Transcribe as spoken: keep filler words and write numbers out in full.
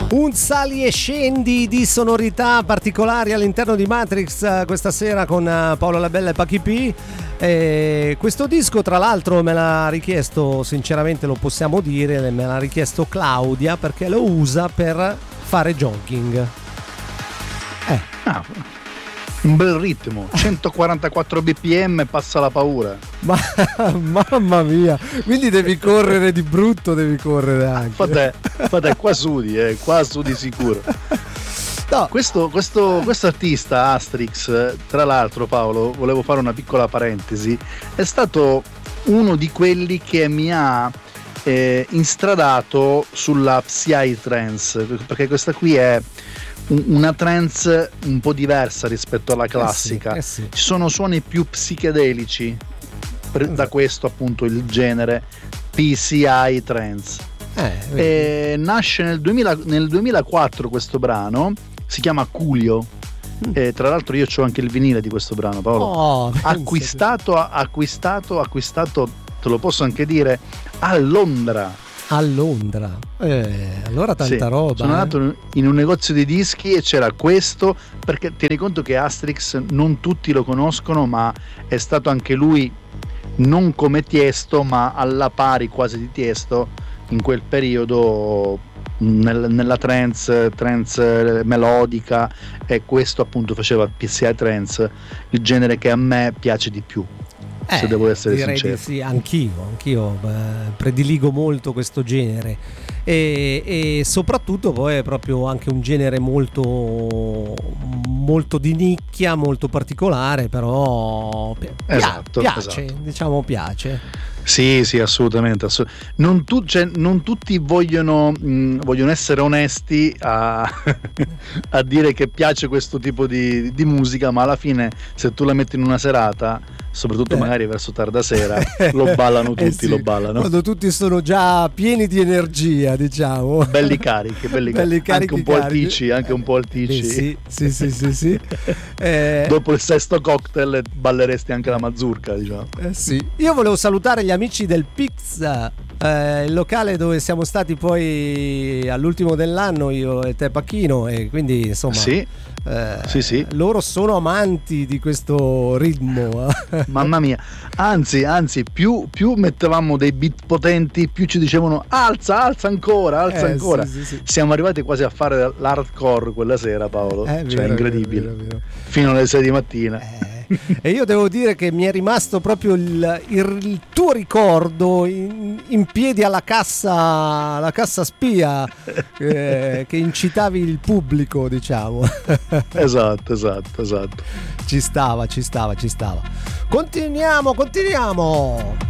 Un sali e scendi di sonorità particolari all'interno di Matrix questa sera con Paolo Labella e Pachi P. E questo disco tra l'altro me l'ha richiesto, sinceramente lo possiamo dire, me l'ha richiesto Claudia perché lo usa per fare jogging. Eh. Ah, un bel ritmo, centoquarantaquattro bpm, passa la paura. Ma, mamma mia, quindi devi correre di brutto, devi correre anche. Fate, fate qua sudi, eh, qua sudi sicuro. No. Questo, questo, questo artista Astrix, tra l'altro, Paolo, volevo fare una piccola parentesi, è stato uno di quelli che mi ha eh, instradato sulla Psytrance, perché questa qui è una trance un po' diversa rispetto alla classica. Eh sì, eh sì. Ci sono suoni più psichedelici, per, da questo appunto il genere P C I trance. Eh, e nasce nel, duemila, nel duemilaquattro questo brano, si chiama Culio. Mm. E tra l'altro io ho anche il vinile di questo brano, Paolo. Oh, acquistato, acquistato, acquistato, te lo posso anche dire, a Londra. A Londra, eh, allora tanta sì, roba. Sono eh. andato in un negozio di dischi e c'era questo, perché tieni conto che Astrix non tutti lo conoscono, ma è stato anche lui non come Tiesto, ma alla pari quasi di Tiesto in quel periodo nel, nella trance, trance melodica, e questo appunto faceva P C I trance, il genere che a me piace di più. Eh, se devo essere direi sincero. di sì, anch'io, anch'io eh, prediligo molto questo genere e, e soprattutto poi è proprio anche un genere molto molto di nicchia, molto particolare, però pi- esatto, piace, esatto. diciamo piace. Sì, sì, assolutamente. assolut- non, tu, cioè, non tutti vogliono, mh, vogliono essere onesti a, a dire che piace questo tipo di, di musica, ma alla fine se tu la metti in una serata, soprattutto eh. magari verso tarda sera, lo ballano tutti, eh sì, lo ballano. Quando tutti sono già pieni di energia, diciamo. Belli carichi, belli, belli carichi, anche un po' carichi. alticci, anche un po' alticci. Eh, sì, sì, sì, sì, sì. Eh, Dopo il sesto cocktail balleresti anche la mazurka, diciamo. Eh sì. Io volevo salutare gli amici del Pizza, eh, il locale dove siamo stati poi all'ultimo dell'anno, io e te Pacchino, e quindi insomma sì. Eh, sì, sì. loro sono amanti di questo ritmo. Mamma mia, anzi, anzi, più, più mettevamo dei beat potenti, più ci dicevano alza, alza ancora, alza eh, ancora. Sì, sì, sì. Siamo arrivati quasi a fare l'hardcore quella sera, Paolo. Eh, cioè, vero, incredibile. vero, vero, vero. Fino alle sei di mattina. Eh. E io devo dire che mi è rimasto proprio il, il, il tuo ricordo in, in piedi alla cassa, alla cassa spia, eh, che incitavi il pubblico, diciamo. Esatto, esatto, esatto. Ci stava, ci stava, ci stava. Continuiamo, continuiamo.